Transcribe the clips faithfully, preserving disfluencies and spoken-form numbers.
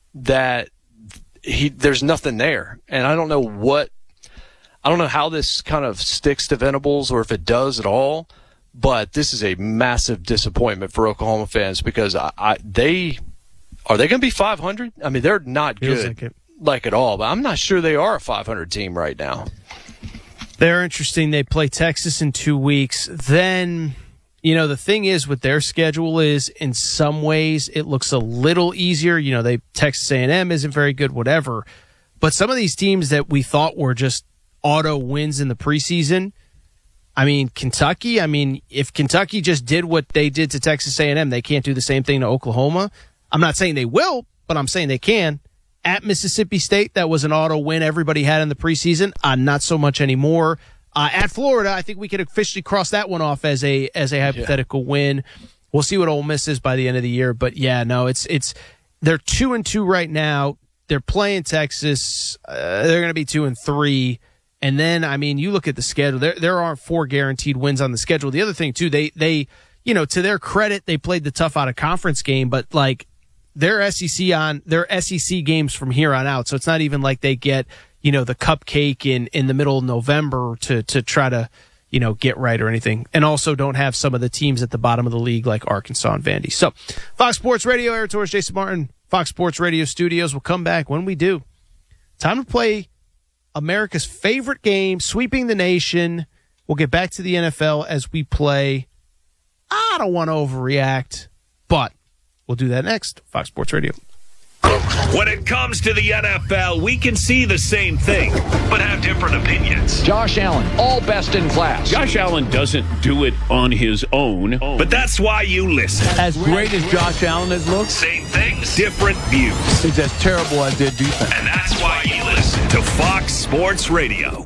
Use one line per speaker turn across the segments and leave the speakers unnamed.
that he there's nothing there. And I don't know what I don't know how this kind of sticks to Venables or if it does at all, but this is a massive disappointment for Oklahoma fans because I, I they are they going to be five hundred? I mean, they're not
Feels
good
like,
like at all, but I'm not sure they are a five hundred team right now.
They're interesting. They play Texas in two weeks. Then, you know, the thing is with their schedule is in some ways it looks a little easier. You know, they Texas A and M isn't very good, whatever. But some of these teams that we thought were just auto wins in the preseason, I mean, Kentucky, I mean, if Kentucky just did what they did to Texas A and M, they can't do the same thing to Oklahoma. I'm not saying they will, but I'm saying they can. At Mississippi State, that was an auto win everybody had in the preseason. Uh, not so much anymore. Uh, at Florida, I think we could officially cross that one off as a as a hypothetical yeah. win. We'll see what Ole Miss is by the end of the year. But, yeah, no, it's it's they're two and two right now. They're playing Texas. Uh, they're going to be two and three. And then, I mean, you look at the schedule. There there aren't four guaranteed wins on the schedule. The other thing, too, they, they you know, to their credit, they played the tough out-of-conference game. But, like, They're S E C on their S E C games from here on out, so it's not even like they get you know the cupcake in, in the middle of November to to try to you know get right or anything, and also don't have some of the teams at the bottom of the league like Arkansas and Vandy. So, Fox Sports Radio, Aaron Torres, Jason Martin, Fox Sports Radio Studios. We'll come back when we do. Time to play America's favorite game, sweeping the nation. We'll get back to the N F L as we play. I don't want to overreact, but we'll do that next. Fox Sports Radio.
When it comes to the N F L, we can see the same thing, but have different opinions.
Josh Allen, all best in class.
Josh Allen doesn't do it on his own.
But that's why you listen.
As great as Josh Allen has looked,
same things, different views.
It's as terrible as their defense.
And that's why you listen to Fox Sports Radio.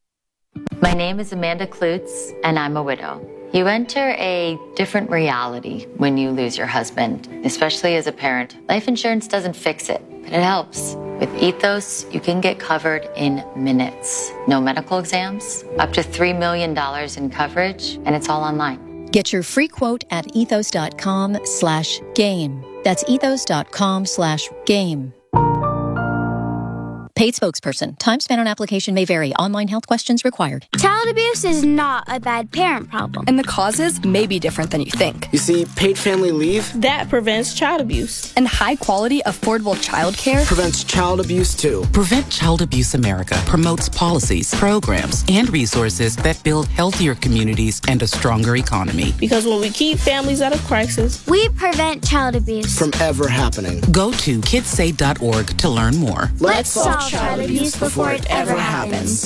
My name is Amanda Klutz, and I'm a widow. You enter a different reality when you lose your husband, especially as a parent. Life insurance doesn't fix it, but it helps. With Ethos, you can get covered in minutes. No medical exams, up to three million dollars in coverage, and it's all online.
Get your free quote at ethos.com slash game. That's ethos.com slash game. Paid spokesperson. Time spent on application may vary. Online health questions required.
Child abuse is not a bad parent problem.
And the causes may be different than you think.
You see, paid family leave
that prevents child abuse.
And high-quality, affordable child care
prevents child abuse, too.
Prevent Child Abuse America promotes policies, programs, and resources that build healthier communities and a stronger economy.
Because when we keep families out of crisis,
we prevent child abuse
from ever happening.
Go to kids save dot org to learn more.
Let's, Let's solve child abuse before it ever happens.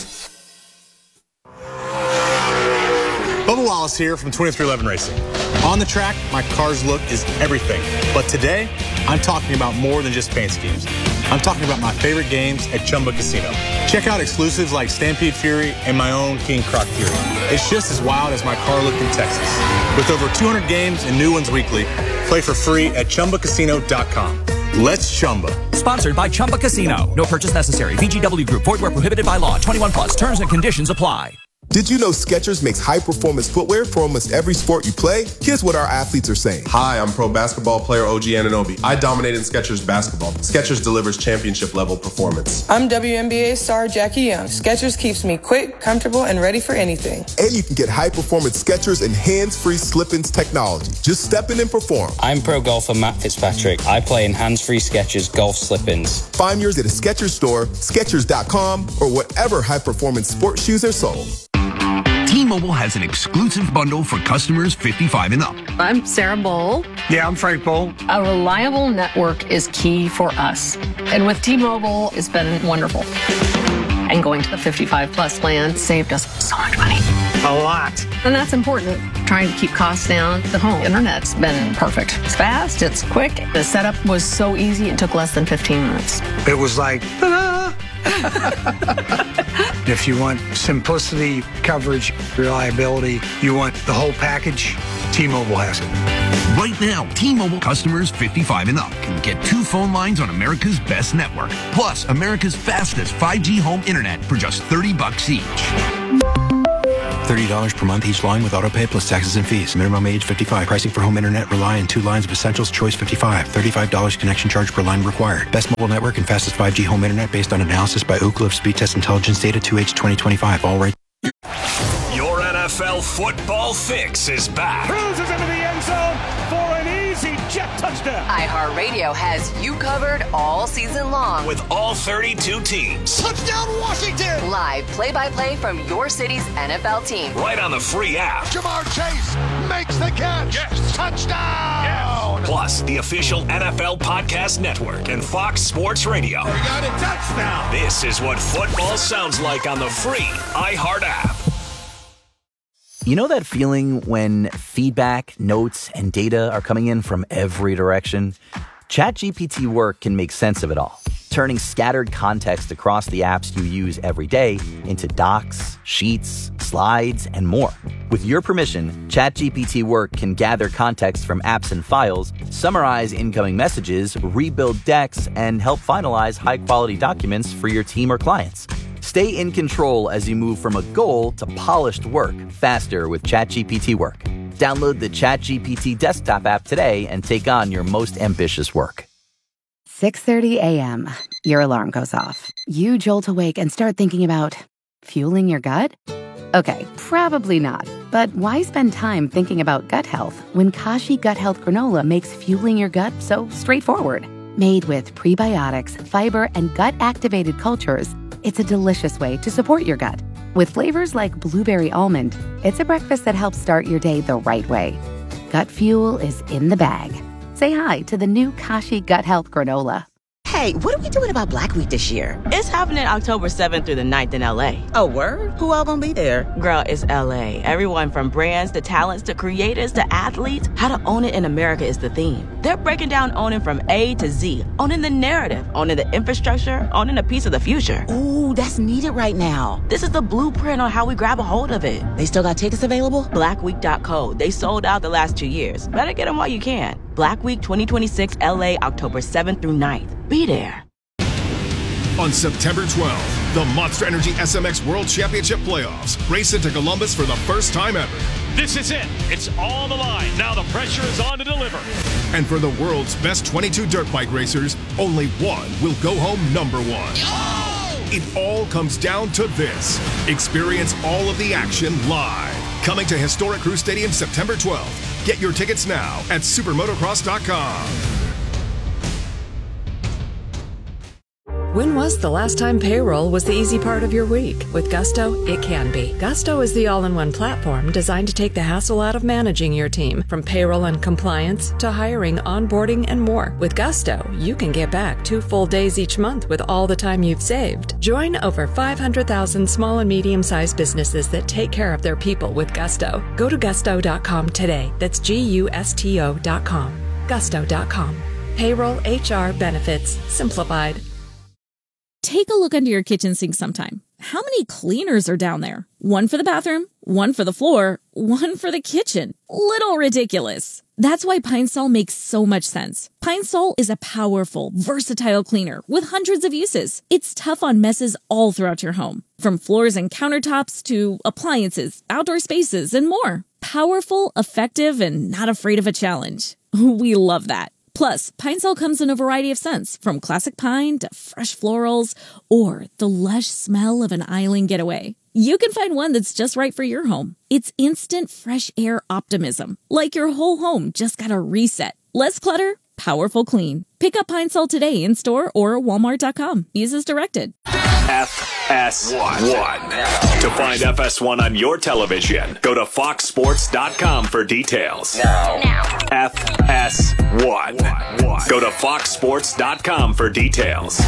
Bubba Wallace here from twenty-three eleven Racing. On the track, my car's look is everything. But today, I'm talking about more than just paint schemes. I'm talking about my favorite games at Chumba Casino. Check out exclusives like Stampede Fury and my own King Croc Fury. It's just as wild as my car look in Texas. With over two hundred games and new ones weekly, play for free at chumba casino dot com. Let's Chumba.
Sponsored by Chumba Casino. No purchase necessary. V G W Group. Void where prohibited by law. twenty-one plus. Terms and conditions apply.
Did you know Skechers makes high-performance footwear for almost every sport you play? Here's what our athletes are saying.
Hi, I'm pro basketball player O G Anunoby. I dominate in Skechers basketball. Skechers delivers championship-level performance.
I'm W N B A star Jackie Young. Skechers keeps me quick, comfortable, and ready for anything.
And you can get high-performance Skechers and hands-free slip-ins technology. Just step in and perform.
I'm pro golfer Matt Fitzpatrick. I play in hands-free Skechers golf slip-ins.
Find yours at a Skechers store, Skechers dot com, or whatever high-performance sports shoes are sold.
T-Mobile has an exclusive bundle for customers fifty-five and up.
I'm Sarah Bowl.
Yeah, I'm Frank Bowl.
A reliable network is key for us. And with T-Mobile, it's been wonderful. And going to the fifty-five plus plan saved us so much money.
A lot.
And that's important. Trying to keep costs down. The home internet's been perfect. It's fast, it's quick. The setup was so easy, it took less than fifteen minutes.
It was like, ta-da! If you want simplicity, coverage, reliability, you want the whole package, T-Mobile has it.
Right now, T-Mobile customers fifty-five and up can get two phone lines on America's best network, plus America's fastest five G home internet for just thirty bucks each.
thirty dollars per month each line with autopay plus taxes and fees. Minimum age fifty-five. Pricing for home internet rely on two lines of essentials. Choice fifty-five. thirty-five dollars connection charge per line required. Best mobile network and fastest five G home internet based on analysis by Ookla of Speed Test Intelligence Data two H twenty twenty-five. All right.
Your N F L football fix is back.
Cruises into the end zone for an easy jet touchdown.
iHeartRadio has you covered all season long.
With all thirty-two teams.
Touchdown Washington!
Live play-by-play from your city's N F L team.
Right on the free app.
Ja'Marr Chase makes the catch. Yes. Touchdown! Yes.
Plus, the official N F L Podcast Network and Fox Sports Radio.
We got a touchdown!
This is what football sounds like on the free iHeart app.
You know that feeling when feedback, notes, and data are coming in from every direction? ChatGPT Work can make sense of it all, turning scattered context across the apps you use every day into docs, sheets, slides, and more. With your permission, ChatGPT Work can gather context from apps and files, summarize incoming messages, rebuild decks, and help finalize high-quality documents for your team or clients. Stay in control as you move from a goal to polished work faster with ChatGPT Work. Download the ChatGPT desktop app today and take on your most ambitious work.
six thirty a.m. Your alarm goes off. You jolt awake and start thinking about fueling your gut? Okay, probably not. But why spend time thinking about gut health when Kashi Gut Health Granola makes fueling your gut so straightforward? Made with prebiotics, fiber, and gut-activated cultures, it's a delicious way to support your gut. With flavors like blueberry almond, it's a breakfast that helps start your day the right way. Gut fuel is in the bag. Say hi to the new Kashi Gut Health Granola.
Hey, what are we doing about Black Week this year?
It's happening October seventh through the ninth in L A.
Oh, word? Who all gonna be there?
Girl, it's L A. Everyone from brands to talents to creators to athletes. How to own it in America is the theme. They're breaking down owning from A to Z. Owning the narrative, owning the infrastructure, owning a piece of the future.
Ooh, that's needed right now.
This is the blueprint on how we grab a hold of it.
They still got tickets available?
black week dot co. They sold out the last two years. Better get them while you can. Black Week twenty twenty-six L A, October seventh through ninth. Be there.
On September twelfth, the Monster Energy S M X World Championship Playoffs race into Columbus for the first time ever.
This is it. It's on the line. Now the pressure is on to deliver.
And for the world's best twenty-two dirt bike racers, only one will go home number one. Oh! It all comes down to this. Experience all of the action live. Coming to Historic Crew Stadium September twelfth. Get your tickets now at supermotocross dot com.
When was the last time payroll was the easy part of your week? With Gusto, it can be. Gusto is the all-in-one platform designed to take the hassle out of managing your team, from payroll and compliance to hiring, onboarding, and more. With Gusto, you can get back two full days each month with all the time you've saved. Join over five hundred thousand small and medium-sized businesses that take care of their people with Gusto. Go to gusto dot com today. That's G U S T O dot com. gusto dot com. Payroll, H R, benefits, simplified.
Take a look under your kitchen sink sometime. How many cleaners are down there? One for the bathroom, one for the floor, one for the kitchen. Little ridiculous. That's why Pine Sol makes so much sense. Pine Sol is a powerful, versatile cleaner with hundreds of uses. It's tough on messes all throughout your home, from floors and countertops to appliances, outdoor spaces, and more. Powerful, effective, and not afraid of a challenge. We love that. Plus, Pine Sol comes in a variety of scents, from classic pine to fresh florals, or the lush smell of an island getaway. You can find one that's just right for your home. It's instant fresh air optimism, like your whole home just got a reset. Less clutter, powerful clean. Pick up Pine Sol today in store or walmart dot com. Use as directed.
F S one. To find F S one on your television, go to fox sports dot com for details. Now. now. F S one. Go to fox sports dot com for details.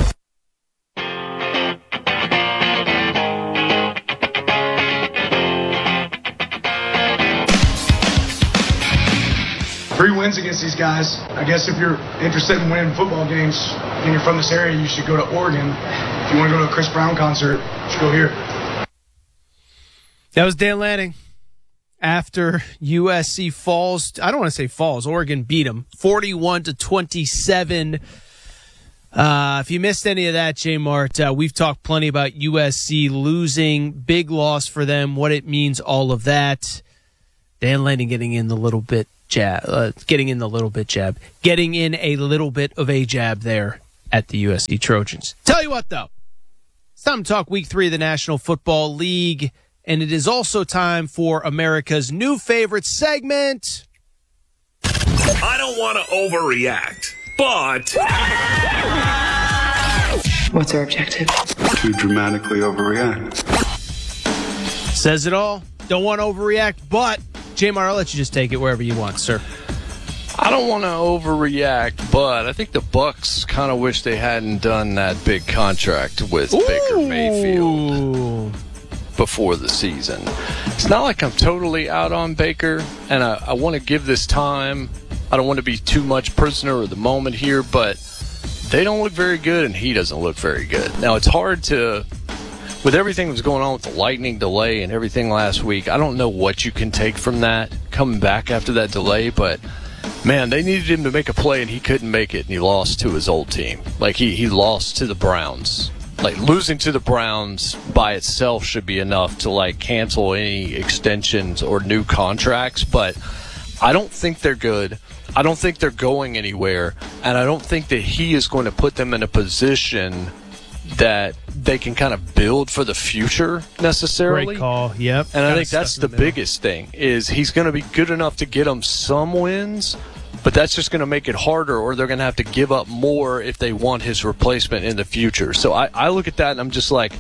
Three wins against these guys. I guess if you're interested in winning football games and you're from this area, you should go to Oregon. If you want to go to a Chris Brown concert, you should go here.
That was Dan Lanning. After U S C falls, I don't want to say falls, Oregon beat them forty-one to twenty-seven. Uh, if you missed any of that, J Mart, uh, we've talked plenty about U S C losing, big loss for them, what it means, all of that. Dan Lanning getting in the little bit jab, uh, getting in the little bit jab, getting in a little bit of a jab there at the U S C Trojans. Tell you what, though, it's time to talk week three of the National Football League, and it is also time for America's new favorite segment.
I don't want to overreact, but...
What's our objective?
To dramatically overreact.
Says it all. Don't want to overreact, but J-Mar, I'll let you just take it wherever you want, sir.
I don't want to overreact, but I think the Bucs kind of wish they hadn't done that big contract with Ooh. Baker Mayfield before the season. It's not like I'm totally out on Baker, and I, I want to give this time. I don't want to be too much prisoner of the moment here, but they don't look very good, and he doesn't look very good. Now, it's hard to, with everything that was going on with the lightning delay and everything last week, I don't know what you can take from that coming back after that delay, but man, they needed him to make a play, and he couldn't make it, and he lost to his old team. Like, he, he lost to the Browns. Like, losing to the Browns by itself should be enough to, like, cancel any extensions or new contracts, but I don't think they're good. I don't think they're going anywhere, and I don't think that he is going to put them in a position that they can kind of build for the future necessarily.
Great call, yep.
And I think that's the biggest thing, is he's going to be good enough to get them some wins, but that's just going to make it harder, or they're going to have to give up more if they want his replacement in the future. So I, I look at that, and I'm just like,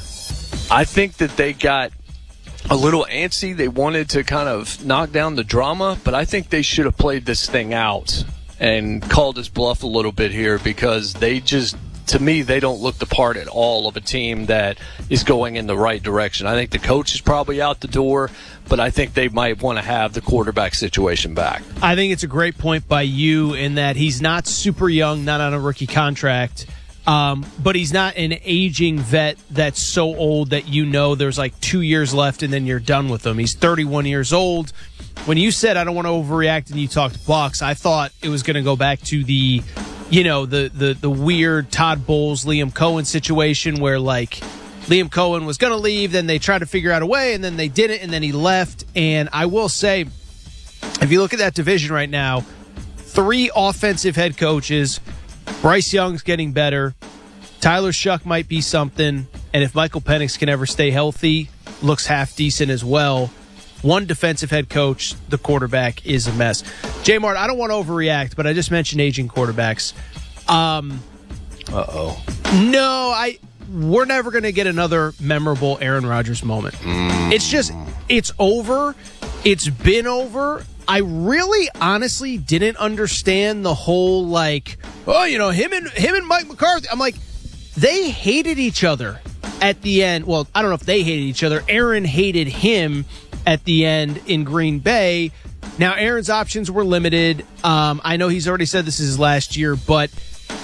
I think that they got a little antsy. They wanted to kind of knock down the drama, but I think they should have played this thing out and called his bluff a little bit here, because they just, to me, they don't look the part at all of a team that is going in the right direction. I think the coach is probably out the door, but I think they might want to have the quarterback situation back.
I think it's a great point by you in that he's not super young, not on a rookie contract, um, but he's not an aging vet that's so old that you know there's like two years left and then you're done with him. He's thirty-one years old. When you said I don't want to overreact and you talked Bucs, I thought it was going to go back to the, you know, the, the, the weird Todd Bowles, Liam Cohen situation where, like, Liam Cohen was going to leave, then they tried to figure out a way, and then they didn't, and then he left. And I will say, if you look at that division right now, three offensive head coaches, Bryce Young's getting better, Tyler Shuck might be something, and if Michael Penix can ever stay healthy, looks half decent as well. One defensive head coach, the quarterback is a mess. J-Mart, I don't want to overreact, but I just mentioned aging quarterbacks. Um,
Uh-oh.
No, I we're never going to get another memorable Aaron Rodgers moment. Mm. It's just, it's over. It's been over. I really honestly didn't understand the whole, like, oh, you know, him and him and Mike McCarthy. I'm like, they hated each other at the end. Well, I don't know if they hated each other. Aaron hated him at the end in Green Bay. Now, Aaron's options were limited. Um, I know he's already said this is his last year, but,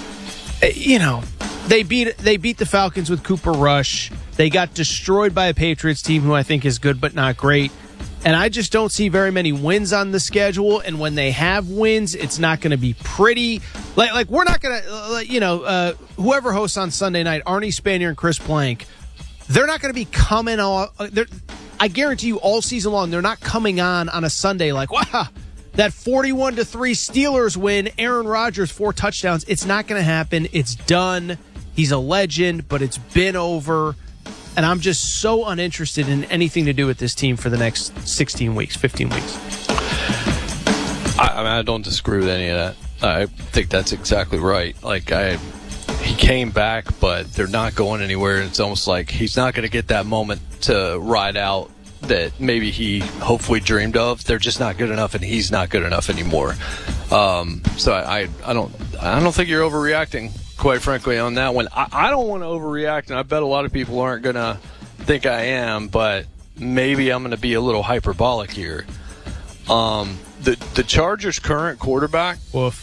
you know, they beat they beat the Falcons with Cooper Rush. They got destroyed by a Patriots team who I think is good but not great. And I just don't see very many wins on the schedule. And when they have wins, it's not going to be pretty. Like, like we're not going to, you know, uh, whoever hosts on Sunday night, Arnie Spanier and Chris Plank, they're not going to be coming on. I guarantee you all season long, they're not coming on on a Sunday like, wow, that forty-one to three Steelers win, Aaron Rodgers, four touchdowns. It's not going to happen. It's done. He's a legend, but it's been over. And I'm just so uninterested in anything to do with this team for the next sixteen weeks, fifteen weeks.
I, I mean, I don't disagree with any of that. I think that's exactly right. Like, I, he came back, but they're not going anywhere. It's almost like he's not going to get that moment to ride out that maybe he hopefully dreamed of. They're just not good enough, and he's not good enough anymore. Um, so I, I, I don't, I don't think you're overreacting, quite frankly, on that one. I, I don't want to overreact, and I bet a lot of people aren't going to think I am, but maybe I'm going to be a little hyperbolic here. Um, the the Chargers' current quarterback
Woof.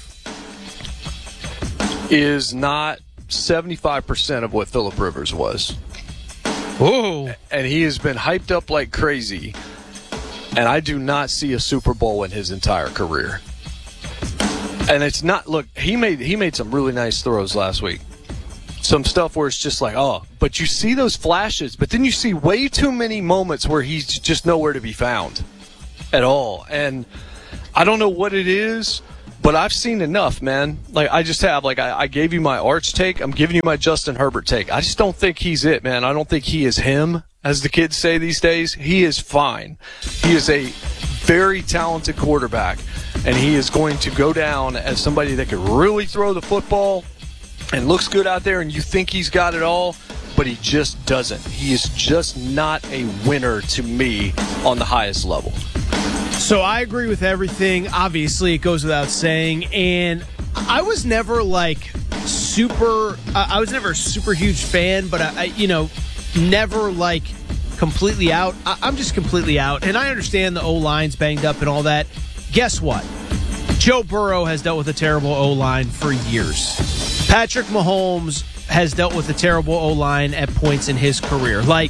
is not seventy-five percent of what Phillip Rivers was.
Whoa.
And he has been hyped up like crazy, and I do not see a Super Bowl in his entire career. And it's not, look, he made he made some really nice throws last week. Some stuff where it's just like, oh, but you see those flashes, but then you see way too many moments where he's just nowhere to be found at all. And I don't know what it is, but I've seen enough, man. Like, I just have. Like, I, I gave you my Arch take. I'm giving you my Justin Herbert take. I just don't think he's it, man. I don't think he is him, as the kids say these days. He is fine. He is a very talented quarterback, and he is going to go down as somebody that could really throw the football and looks good out there, and you think he's got it all, but he just doesn't. He is just not a winner to me on the highest level.
So I agree with everything. Obviously, it goes without saying. And I was never like super, uh, I was never a super huge fan, but I, I you know, never like completely out. I, I'm just completely out. And I understand the O-line's banged up and all that. Guess what? Joe Burrow has dealt with a terrible O-line for years. Patrick Mahomes has dealt with a terrible O-line at points in his career. Like,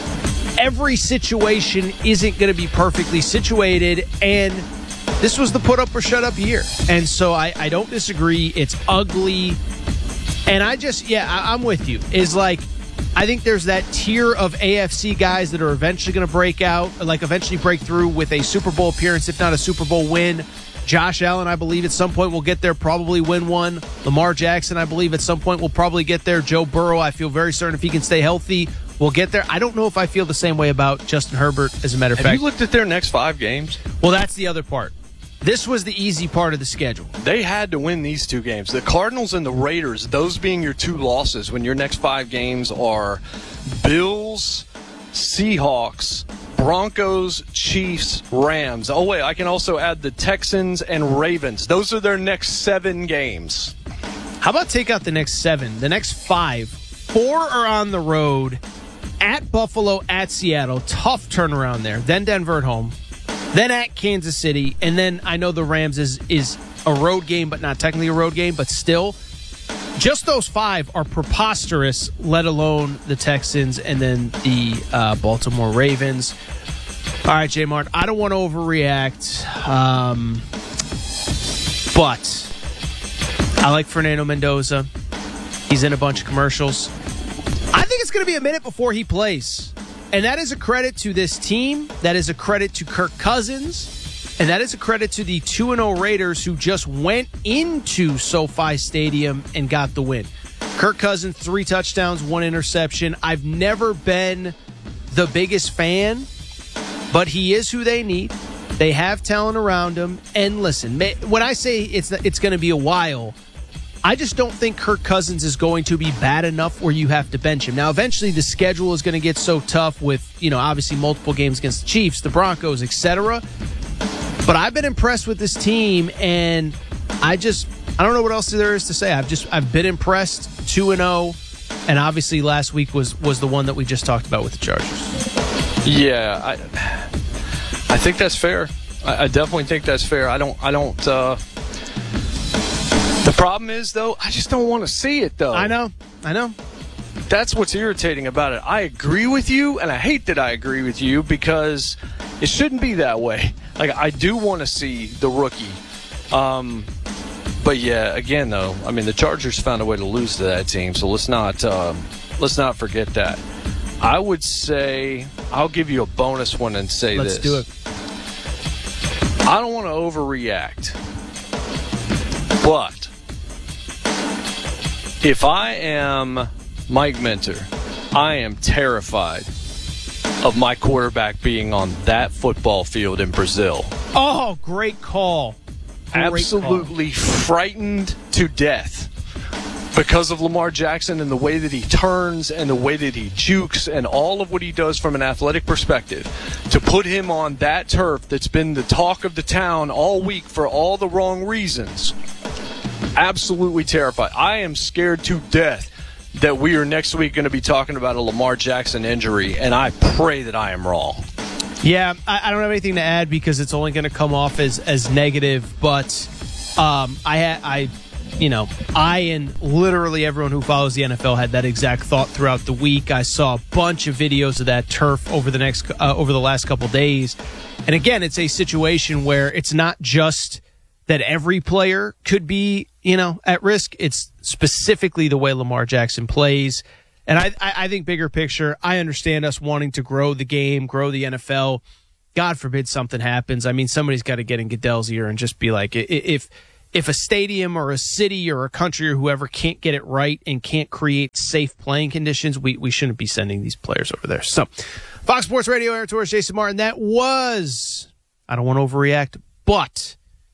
every situation isn't going to be perfectly situated, and this was the put-up-or-shut-up year. And so I, I don't disagree. It's ugly. And I just, yeah, I, I'm with you. Is like, I think there's that tier of A F C guys that are eventually going to break out, like eventually break through with a Super Bowl appearance, if not a Super Bowl win. Josh Allen, I believe, at some point will get there, probably win one. Lamar Jackson, I believe, at some point will probably get there. Joe Burrow, I feel very certain if he can stay healthy, will get there. I don't know if I feel the same way about Justin Herbert, as a matter of
Have
fact.
you looked at their next five games?
Well, that's the other part. This was the easy part of the schedule.
They had to win these two games. The Cardinals and the Raiders, those being your two losses when your next five games are Bills, Seahawks, Broncos, Chiefs, Rams. Oh, wait, I can also add the Texans and Ravens. Those are their next seven games.
How about take out the next seven? The next five. Four are on the road. At Buffalo, at Seattle. Tough turnaround there. Then Denver at home. Then at Kansas City. And then I know the Rams is, is a road game, but not technically a road game, but still. Just those five are preposterous, let alone the Texans and then the uh, Baltimore Ravens. All right, J Mart, I don't want to overreact, um, but I like Fernando Mendoza. He's in a bunch of commercials. I think it's going to be a minute before he plays. And that is a credit to this team. That is a credit to Kirk Cousins. And that is a credit to the two and oh Raiders who just went into SoFi Stadium and got the win. Kirk Cousins, three touchdowns, one interception. I've never been the biggest fan, but he is who they need. They have talent around him. And listen, when I say it's it's going to be a while, I just don't think Kirk Cousins is going to be bad enough where you have to bench him. Now, eventually the schedule is going to get so tough with, you know, obviously multiple games against the Chiefs, the Broncos, et cetera. But I've been impressed with this team, and I just, I don't know what else there is to say. I've just, I've been impressed, two and oh, and obviously last week was, was the one that we just talked about with the Chargers.
Yeah, I, I think that's fair. I, I definitely think that's fair. I don't, I don't, uh, the problem is, though, I just don't want to see it, though.
I know, I know.
That's what's irritating about it. I agree with you, and I hate that I agree with you because it shouldn't be that way. Like, I do want to see the rookie. Um, but, yeah, again, though, I mean, the Chargers found a way to lose to that team, so let's not um, let's not forget that. I would say I'll give you a bonus one and say
let's
this.
Let's do
it. I don't want to overreact, but if I am Mike Minter, I am terrified of my quarterback being on that football field in Brazil.
Oh, great call. Great
Absolutely
call.
Frightened to death because of Lamar Jackson and the way that he turns and the way that he jukes and all of what he does from an athletic perspective. To put him on that turf that's been the talk of the town all week for all the wrong reasons. Absolutely terrified. I am scared to death that we are next week going to be talking about a Lamar Jackson injury, and I pray that I am wrong.
Yeah, I, I don't have anything to add because it's only going to come off as, as negative, but um, I, ha- I, you know, I and literally everyone who follows the N F L had that exact thought throughout the week. I saw a bunch of videos of that turf over the next uh, over the last couple days, and again, it's a situation where it's not just that every player could be, you know, at risk. It's specifically the way Lamar Jackson plays. And I, I, I think bigger picture, I understand us wanting to grow the game, grow the N F L. God forbid something happens. I mean, somebody's got to get in Goodell's ear and just be like, if if a stadium or a city or a country or whoever can't get it right and can't create safe playing conditions, we, we shouldn't be sending these players over there. So, Fox Sports Radio, Aaron Torres, Jason Martin. That was, I don't want to overreact, but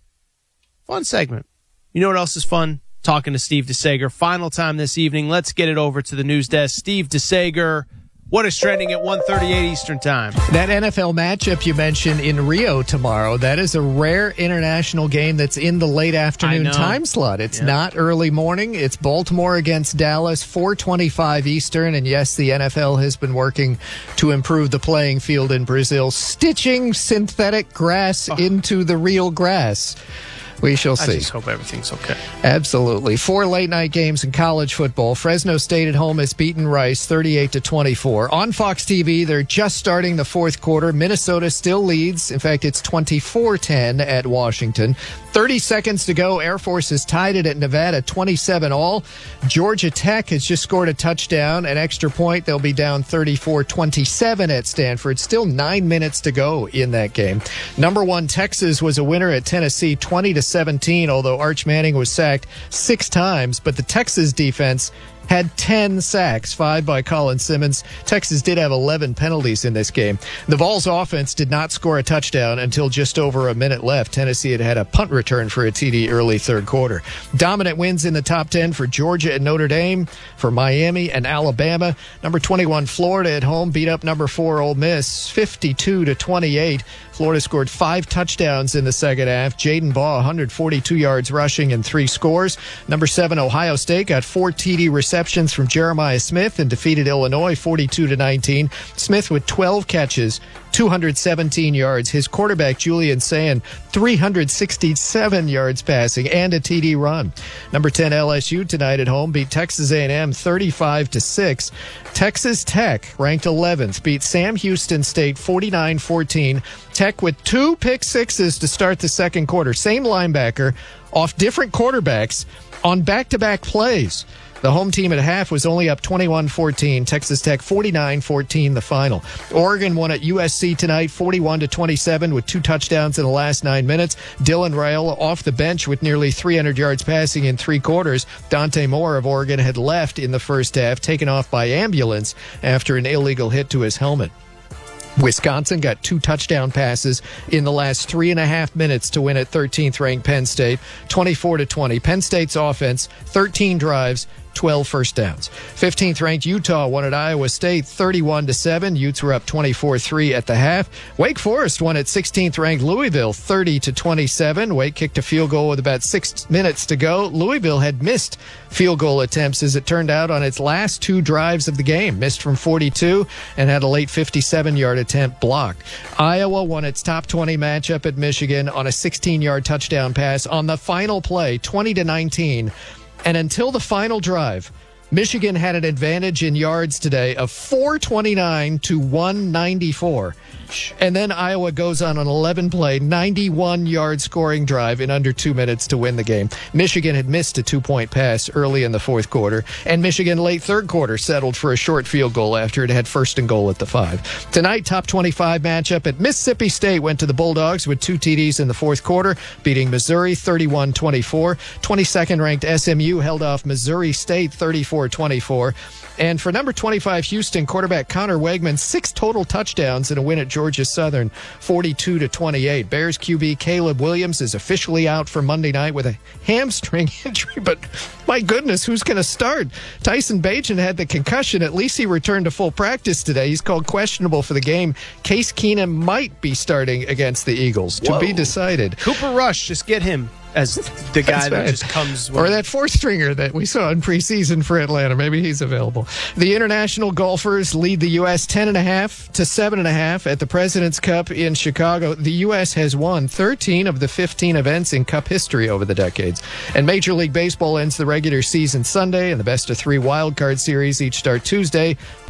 fun segment. You know what else is fun? Talking to Steve DeSager. Final time this evening. Let's get it over to the news desk. Steve DeSager, what is trending at one thirty-eight Eastern Time?
That N F L matchup you mentioned in Rio tomorrow, that is a rare international game that's in the late afternoon time slot. It's yeah. not early morning. It's Baltimore against Dallas, four twenty-five Eastern. And yes, the N F L has been working to improve the playing field in Brazil, stitching synthetic grass oh. into the real grass. We shall see.
I just hope everything's okay.
Absolutely. Four late night games in college football. Fresno State at home has beaten Rice thirty-eight to twenty-four. On Fox T V, they're just starting the fourth quarter. Minnesota still leads. In fact, it's twenty-four ten at Washington. thirty seconds to go. Air Force has tied it at Nevada, twenty-seven all. Georgia Tech has just scored a touchdown. An extra point. They'll be down thirty-four twenty-seven at Stanford. Still nine minutes to go in that game. Number one, Texas was a winner at Tennessee, twenty to seventeen, although Arch Manning was sacked six times. But the Texas defense had ten sacks, five by Colin Simmons. Texas did have eleven penalties in this game. The Vols offense did not score a touchdown until just over a minute left. Tennessee had had a punt return for a T D early third quarter. Dominant wins in the top ten for Georgia and Notre Dame, for Miami and Alabama. Number twenty-one, Florida at home beat up number four, Ole Miss, fifty-two to twenty-eight. Florida scored five touchdowns in the second half. Jaden Baugh, one hundred forty-two yards rushing and three scores. Number seven, Ohio State got four T D receptions from Jeremiah Smith and defeated Illinois forty-two to nineteen. Smith with twelve catches, two hundred seventeen yards. His quarterback, Julian Sayin, three hundred sixty-seven yards passing and a T D run. Number ten, L S U tonight at home beat Texas A and M thirty-five to six. Texas Tech, ranked eleventh, beat Sam Houston State forty-nine fourteen. Tech with two pick sixes to start the second quarter. Same linebacker off different quarterbacks on back-to-back plays. The home team at half was only up twenty-one fourteen. Texas Tech forty-nine fourteen the final. Oregon won at U S C tonight forty-one to twenty-seven with two touchdowns in the last nine minutes. Dylan Raiola off the bench with nearly three hundred yards passing in three quarters. Dante Moore of Oregon had left in the first half, taken off by ambulance after an illegal hit to his helmet. Wisconsin got two touchdown passes in the last three and a half minutes to win at thirteenth ranked Penn State, twenty-four to twenty. Penn State's offense, thirteen drives, twelve first downs. fifteenth ranked Utah won at Iowa State thirty-one to seven. Utes were up twenty-four three at the half. Wake Forest won at sixteenth ranked Louisville thirty to twenty-seven. Wake kicked a field goal with about six minutes to go. Louisville had missed field goal attempts, as it turned out, on its last two drives of the game. Missed from forty-two and had a late fifty-seven yard attempt blocked. Iowa won its top twenty matchup at Michigan on a sixteen yard touchdown pass on the final play, twenty to nineteen. And until the final drive, Michigan had an advantage in yards today of four twenty-nine to one ninety-four. And then Iowa goes on an eleven play, ninety-one yard scoring drive in under two minutes to win the game. Michigan had missed a two-point pass early in the fourth quarter, and Michigan late third quarter settled for a short field goal after it had first and goal at the five. Tonight, top twenty-five matchup at Mississippi State went to the Bulldogs with two T Ds in the fourth quarter, beating Missouri thirty-one twenty-four. twenty-second ranked S M U held off Missouri State thirty-four twenty-four. And for number twenty-five Houston, quarterback Connor Wegman, six total touchdowns in a win at Georgia Southern, forty-two to twenty-eight. Bears Q B Caleb Williams is officially out for Monday night with a hamstring injury, but my goodness, who's going to start? Tyson Bagent had the concussion. At least he returned to full practice today. He's called questionable for the game. Case Keenum might be starting against the Eagles. Whoa. To be decided.
Cooper Rush, just get him as the guy that just comes with.
Or that fourth stringer that we saw in preseason for Atlanta. Maybe he's available. The international golfers lead the U S ten and a half to seven and a half at the President's Cup in Chicago. The U S has won thirteen of the fifteen events in Cup history over the decades. And Major League Baseball ends the regular season Sunday, and the best of three wild card series each start Tuesday.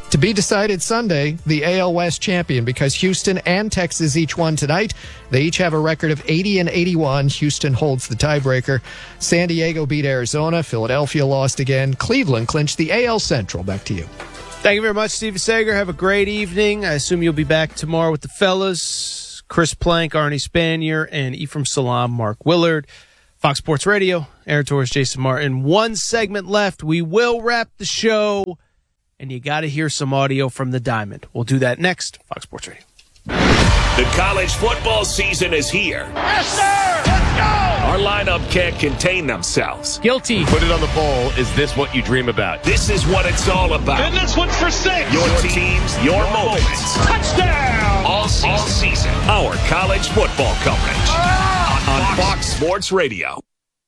To be decided Sunday, the A L West champion, because Houston and Texas each won tonight. They each have a record of eighty and eighty-one. Houston holds the tiebreaker. San Diego beat Arizona. Philadelphia lost again. Cleveland clinched the A L Central. Back to you.
Thank you very much, Steve Sager. Have a great evening. I assume you'll be back tomorrow with the fellas. Chris Plank, Arnie Spanier, and Ephraim Salam, Mark Willard. Fox Sports Radio, Aaron Torres, Jason Martin. One segment left. We will wrap the show. And you got to hear some audio from the Diamond. We'll do that next. Fox Sports Radio.
The college football season is here.
Yes, sir! Let's go!
Our lineup can't contain themselves.
Guilty.
Put it on the bowl. Is this what you dream about?
This is what it's all about.
And this one's for six.
Your teams, your moments.
Touchdown!
All season. All season. Our college football coverage. Ah! On Fox Sports Radio.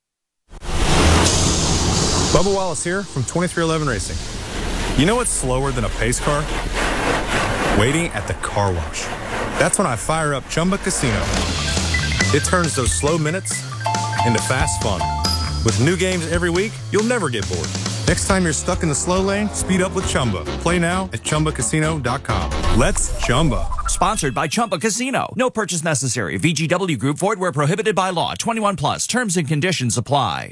Bubba Wallace here from twenty-three eleven Racing. You know what's slower than a pace car? Waiting at the car wash. That's when I fire up Chumba Casino. It turns those slow minutes into fast fun. With new games every week, you'll never get bored. Next time you're stuck in the slow lane, speed up with Chumba. Play now at Chumba Casino dot com. Let's Chumba.
Sponsored by Chumba Casino. No purchase necessary. V G W Group. Void where prohibited by law. twenty-one plus. Terms and conditions apply.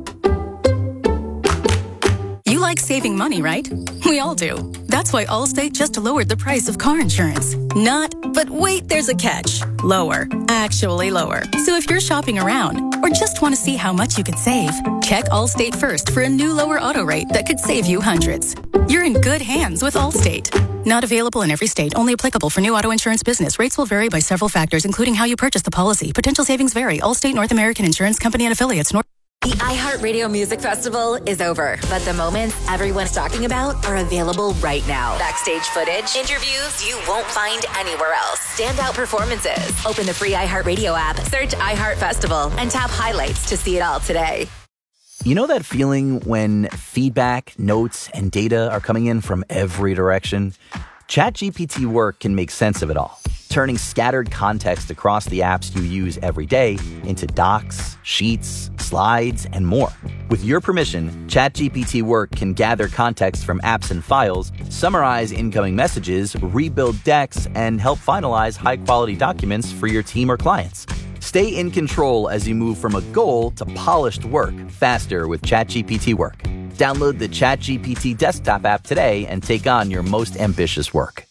You like saving money, right? We all do. That's why Allstate just lowered the price of car insurance. Not, but wait, there's a catch. Lower. Actually lower. So if you're shopping around or just want to see how much you could save, check Allstate first for a new lower auto rate that could save you hundreds. You're in good hands with Allstate. Not available in every state. Only applicable for new auto insurance business. Rates will vary by several factors, including how you purchase the policy. Potential savings vary. Allstate North American Insurance Company and affiliates. North
The iHeartRadio Music Festival is over, but the moments everyone's talking about are available right now. Backstage footage, interviews you won't find anywhere else, standout performances. Open the free iHeartRadio app, search iHeart Festival, and tap highlights to see it all today.
You know that feeling when feedback, notes, and data are coming in from every direction? ChatGPT Work can make sense of it all, turning scattered context across the apps you use every day into docs, sheets, slides, and more. With your permission, ChatGPT Work can gather context from apps and files, summarize incoming messages, rebuild decks, and help finalize high-quality documents for your team or clients. Stay in control as you move from a goal to polished work faster with ChatGPT Work. Download the ChatGPT desktop app today and take on your most ambitious work.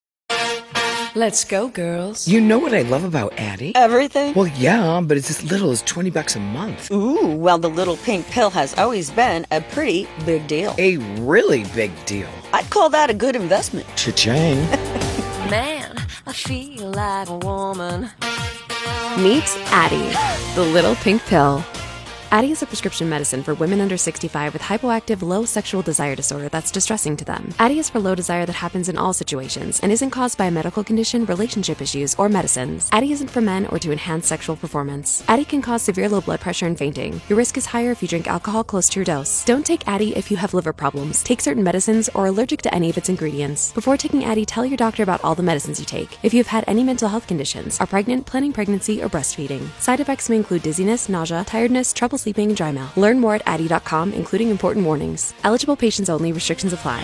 Let's go, girls.
You know what I love about Addie?
Everything?
Well, yeah, but it's as little as twenty bucks a month.
Ooh, well, the little pink pill has always been a pretty big deal.
A really big deal.
I'd call that a good investment.
Cha-ching.
Man, I feel like a woman.
Meet Addie, the little pink pill. Addie is a prescription medicine for women under sixty-five with hypoactive low sexual desire disorder that's distressing to them. Addie is for low desire that happens in all situations and isn't caused by a medical condition, relationship issues, or medicines. Addie isn't for men or to enhance sexual performance. Addie can cause severe low blood pressure and fainting. Your risk is higher if you drink alcohol close to your dose. Don't take Addie if you have liver problems, take certain medicines, or are allergic to any of its ingredients. Before taking Addie, tell your doctor about all the medicines you take. If you have had any mental health conditions, are pregnant, planning pregnancy, or breastfeeding. Side effects may include dizziness, nausea, tiredness, trouble sleeping, and dry mouth. Learn more at addie dot com, including important warnings. Eligible patients only. Restrictions apply.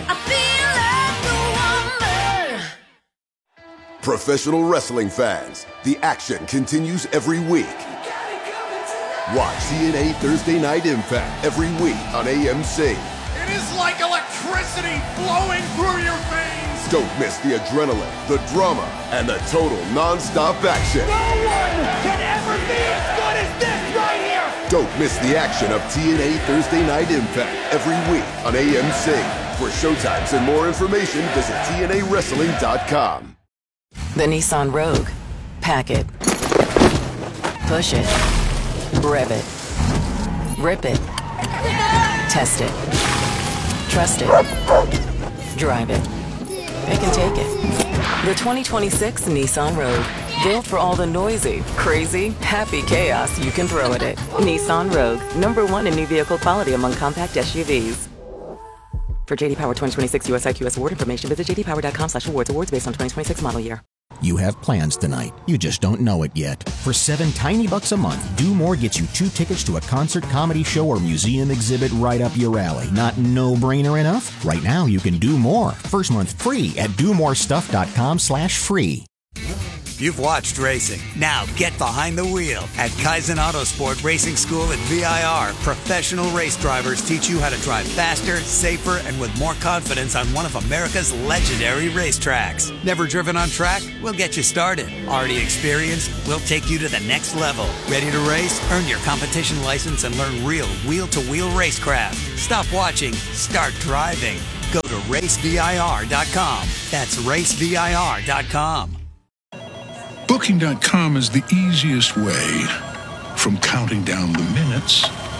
Professional wrestling fans, the action continues every week. Watch T N A Thursday Night Impact every week on A M C.
It is like electricity flowing through your veins.
Don't miss the adrenaline, the drama, and the total non-stop action.
No one can ever be as good as this right here.
Don't miss the action of T N A Thursday Night Impact every week on A M C. For showtimes and more information, visit T N A wrestling dot com.
The Nissan Rogue. Pack it. Push it. Rev it. Rip it. Test it. Trust it. Drive it. It can take it. The twenty twenty-six Nissan Rogue. Built for all the noisy, crazy, happy chaos you can throw at it. Nissan Rogue. Number one in new vehicle quality among compact S U Vs. For J D Power twenty twenty-six U S I Q S award information, visit j d power dot com slash awards. Awards based on twenty twenty-six model year.
You have plans tonight. You just don't know it yet. For seven tiny bucks a month, Do More gets you two tickets to a concert, comedy show, or museum exhibit right up your alley. Not no-brainer enough? Right now, you can do more. First month free at do more stuff dot com slash free.
You've watched racing. Now get behind the wheel. At Kaizen Autosport Racing School at V I R, professional race drivers teach you how to drive faster, safer, and with more confidence on one of America's legendary racetracks. Never driven on track? We'll get you started. Already experienced? We'll take you to the next level. Ready to race? Earn your competition license and learn real wheel-to-wheel racecraft. Stop watching. Start driving. Go to race V I R dot com. That's race V I R dot com.
Booking dot com is the easiest way from counting down the minutes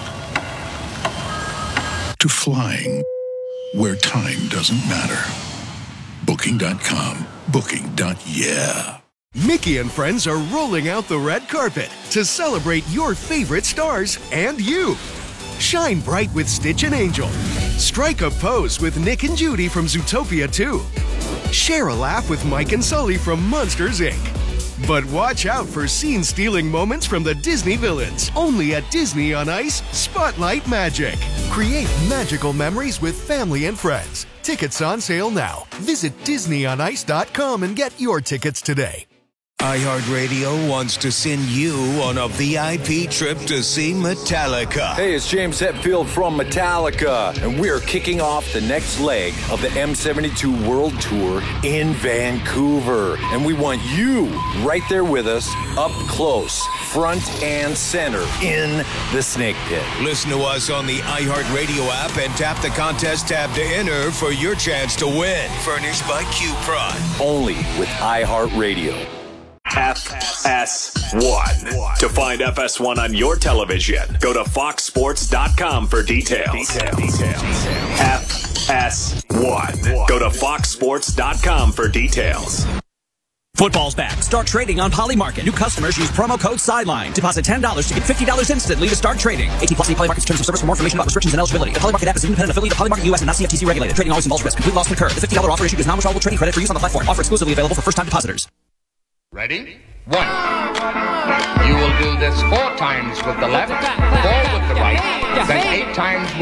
to flying where time doesn't matter. Booking dot com. Booking. Yeah.
Mickey and friends are rolling out the red carpet to celebrate your favorite stars and you. Shine bright with Stitch and Angel. Strike a pose with Nick and Judy from Zootopia two. Share a laugh with Mike and Sully from Monsters, Incorporated. But watch out for scene-stealing moments from the Disney villains. Only at Disney on Ice, Spotlight Magic. Create magical memories with family and friends. Tickets on sale now. Visit disney on ice dot com and get your tickets today.
iHeartRadio wants to send you on a V I P trip to see Metallica.
Hey, it's James Hetfield from Metallica, and we're kicking off the next leg of the M seventy-two World Tour in Vancouver. And we want you right there with us, up close, front and center, in the Snake Pit.
Listen to us on the iHeartRadio app and tap the contest tab to enter for your chance to win. Furnished by Q-Prod.
Only with iHeartRadio.
F S one. To find F S one on your television, go to fox sports dot com for details. details. F S one. Go to fox sports dot com for details.
Football's back. Start trading on Polymarket. New customers use promo code SIDELINE. Deposit ten dollars to get fifty dollars instantly to start trading. eighteen plus Polymarket's terms of service. For more information about restrictions and eligibility. The Polymarket app is an independent affiliate of Polymarket U S and not C F T C regulated. Trading always involves risk. Complete loss can occur. The fifty dollars offer issued is non-withdrawable trading credit for use on the platform. Offer exclusively available for first-time depositors.
Ready? One. You will do this four times with the left, four with the right, then eight times with